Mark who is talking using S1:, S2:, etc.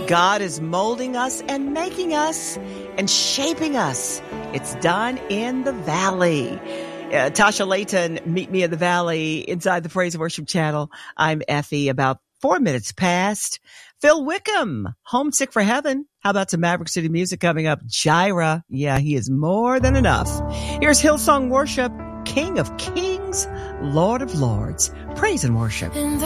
S1: God is molding us and making us and shaping us. It's done in the valley. Tasha Layton, Meet Me in the Valley, inside the Praise and Worship Channel. I'm Effie, about 4 minutes past. Phil Wickham, Homesick for Heaven. How about some Maverick City music coming up? Jireh. Yeah, he is more than enough. Here's Hillsong Worship, King of Kings, Lord of Lords. Praise and worship.